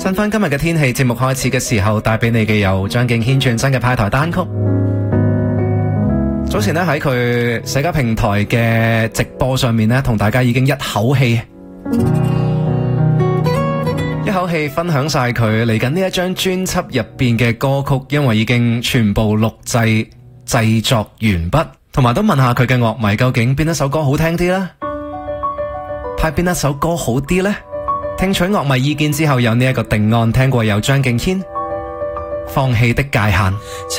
跟翻今日嘅天氣節目開始嘅時候，帶俾你嘅有張敬軒全新嘅派台單曲。早前咧喺佢社交平台嘅直播上面咧，同大家已經一口氣分享晒佢嚟緊呢一張專輯入邊嘅歌曲，因為已經全部錄製製作完畢，同埋都問下佢嘅樂迷究竟邊一首歌好聽啲呢？派邊一首歌好啲呢？聽取樂迷意見之後有呢一個定案，聽過有張敬軒放棄的界限。